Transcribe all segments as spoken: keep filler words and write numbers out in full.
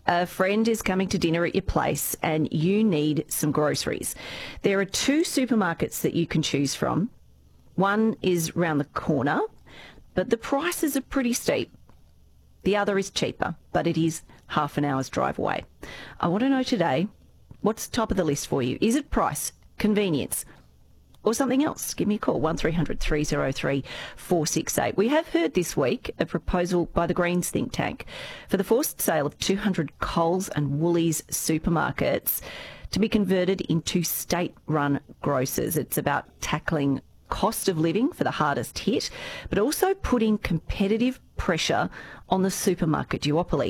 A friend is coming to dinner at your place and you need some groceries. There are two supermarkets that you can choose from. One is round the corner, but the prices are pretty steep. The other is cheaper, but it is half an hour's drive away. I want to know today, what's top of the list for you? Is it price, convenience, or something else? Give me a call, one three hundred three oh three four six eight. We have heard this week a proposal by the Greens think tank for the forced sale of two hundred Coles and Woolies supermarkets to be converted into state-run grocers. It's about tackling cost of living for the hardest hit, but also putting competitive pressure on the supermarket duopoly.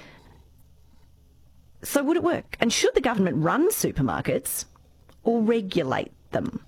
So would it work? And should the government run supermarkets or regulate them?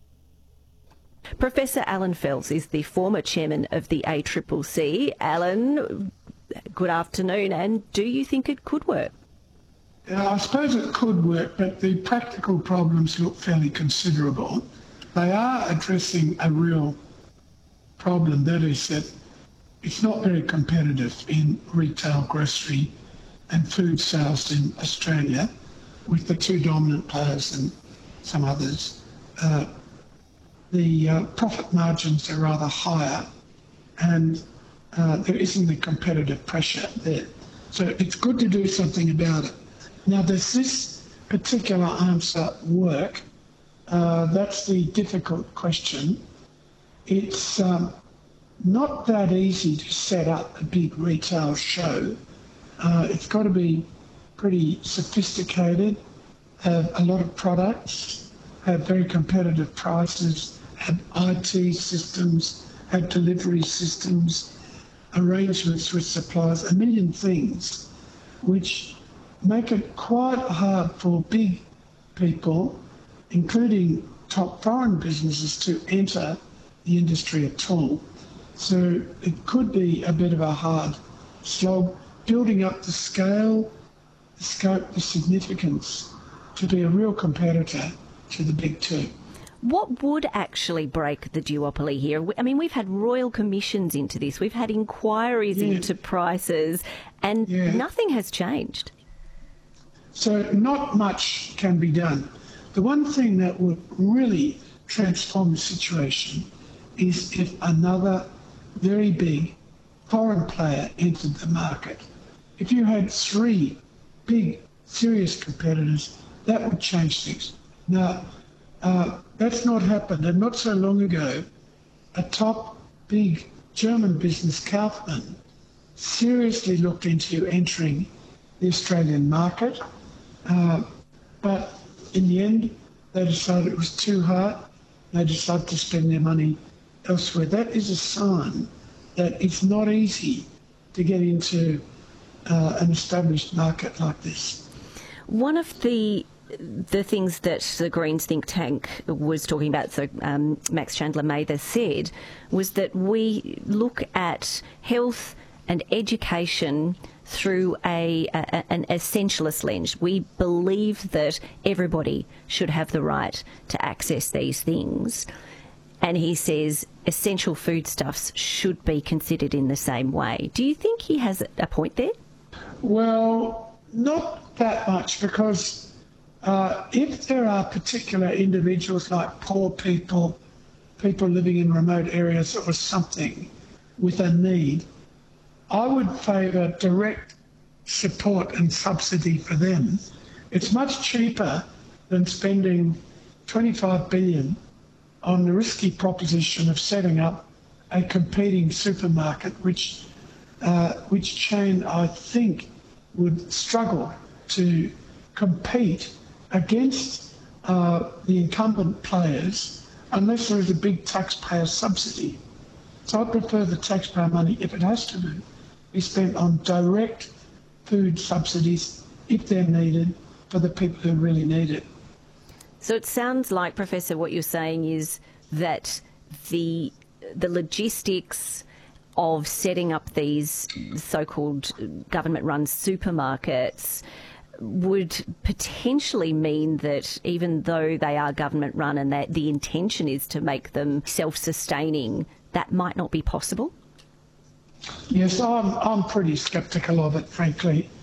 Professor Alan Fels is the former chairman of the A C C C. Alan, good afternoon, and do you think it could work? Yeah, I suppose it could work, but the practical problems look fairly considerable. They are addressing a real problem, that is that it's not very competitive in retail, grocery and food sales in Australia, with the two dominant players and some others. Uh, the uh, profit margins are rather higher and uh, there isn't the competitive pressure there. So it's good to do something about it. Now, does this particular answer work? Uh, that's the difficult question. It's um, not that easy to set up a big retail show. Uh, it's got to be pretty sophisticated, have a lot of products, have very competitive prices, have I T systems, have delivery systems, arrangements with suppliers, a million things, which make it quite hard for big people, including top foreign businesses, to enter the industry at all. So it could be a bit of a hard slog, building up the scale, the scope, the significance to be a real competitor to the big two. What would actually break the duopoly here? I mean, we've had royal commissions into this. We've had inquiries yeah. into prices, and yeah. nothing has changed. So not much can be done. The one thing that would really transform the situation is if another very big foreign player entered the market. If you had three big, serious competitors, that would change things. Now, uh, that's not happened. And not so long ago, a top big German business, Kaufmann, seriously looked into entering the Australian market. Uh, but in the end, they decided it was too hard. They decided to spend their money elsewhere. That is a sign that it's not easy to get into uh, an established market like this. One of the the things that the Greens think tank was talking about, so um, Max Chandler Mather said, was that we look at health and education through a, a an essentialist lens. We believe that everybody should have the right to access these things. And he says essential foodstuffs should be considered in the same way. Do you think he has a point there? Well, not that much, because uh, if there are particular individuals like poor people, people living in remote areas or something with a need, I would favour direct support and subsidy for them. It's much cheaper than spending twenty-five billion dollars on the risky proposition of setting up a competing supermarket, which uh, which chain I think would struggle to compete against uh, the incumbent players unless there is a big taxpayer subsidy. So I prefer the taxpayer money, if it has to be, be spent on direct food subsidies if they're needed for the people who really need it. So it sounds like, Professor, what you're saying is that the the logistics of setting up these so-called government-run supermarkets would potentially mean that even though they are government-run and that the intention is to make them self-sustaining, that might not be possible? Yes, I'm, I'm pretty sceptical of it, frankly.